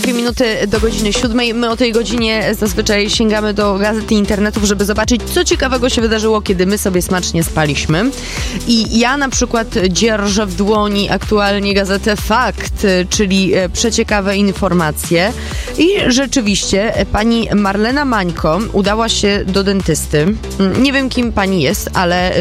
2 minuty do godziny 7. My o tej godzinie zazwyczaj sięgamy do gazet i internetów, żeby zobaczyć, co ciekawego się wydarzyło, kiedy my sobie smacznie spaliśmy. I ja na przykład dzierżę w dłoni aktualnie gazetę Fakt, czyli przeciekawe informacje. I rzeczywiście pani Marlena Mańko udała się do dentysty. Nie wiem, kim pani jest, ale...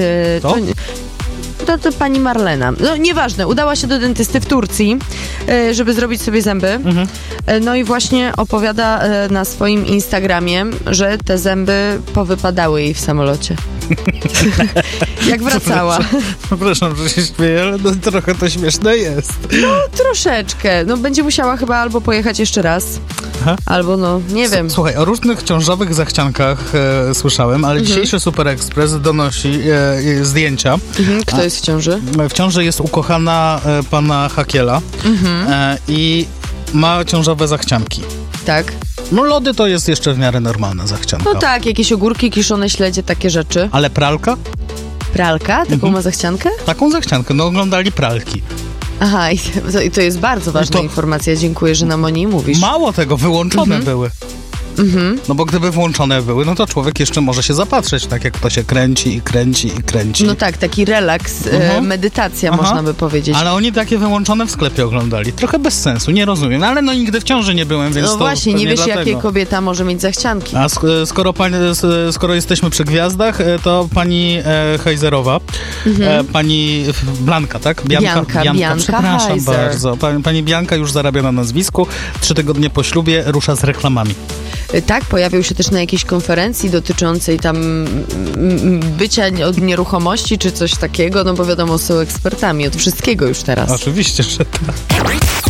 To pani Marlena. No nieważne, udała się do dentysty w Turcji, żeby zrobić sobie zęby. No i właśnie opowiada na swoim Instagramie, że te zęby powypadały jej w samolocie. Jak wracała. Przepraszam, że się śmieję, ale no, trochę to śmieszne jest. No troszeczkę. No będzie musiała chyba albo pojechać jeszcze raz, albo no, nie wiem. Słuchaj, o różnych ciążowych zachciankach słyszałem, ale dzisiejszy Super Express donosi zdjęcia. Kto jest w ciąży? W ciąży jest ukochana pana Hakiela i ma ciążowe zachcianki. Tak. No lody to jest jeszcze w miarę normalna zachcianka. No tak, jakieś ogórki, kiszone śledzie, takie rzeczy. Ale pralka? Pralka? Taką ma zachciankę? Taką zachciankę, no oglądali pralki. Aha, i to jest bardzo ważna informacja. Dziękuję, że nam o niej mówisz. Mało tego, wyłączone były. No bo gdyby włączone były, no to człowiek jeszcze może się zapatrzeć, tak jak to się kręci i kręci i kręci. No tak, taki relaks, medytacja można by powiedzieć. Ale oni takie wyłączone w sklepie oglądali. Trochę bez sensu, nie rozumiem. Ale no nigdy w ciąży nie byłem, więc no to właśnie, nie wiesz, dlatego. jakie kobieta może mieć zachcianki. A skoro jesteśmy przy gwiazdach, to pani Hejzerowa, pani Blanka, tak? Bianka, przepraszam Heiser. bardzo. Pani Bianka już zarabia na nazwisku. 3 tygodnie po ślubie rusza z reklamami. Tak, pojawił się też na jakiejś konferencji dotyczącej tam bycia od nieruchomości czy coś takiego, no bo wiadomo, są ekspertami od wszystkiego już teraz. Oczywiście, że tak.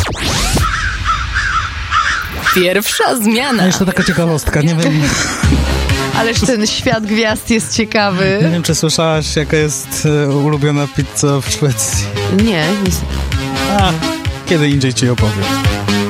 Pierwsza zmiana. A jeszcze taka ciekawostka, nie wiem... Ależ ten świat gwiazd jest ciekawy. Nie wiem, czy słyszałaś, jaka jest ulubiona pizza w Szwecji? Nie. Kiedy indziej ci opowiem.